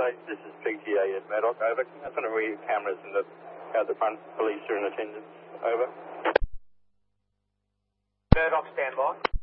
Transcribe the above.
base. This is PTA at Murdoch. Over. Can I read your cameras in the out the front? Police are in attendance. Over. Murdoch, stand by.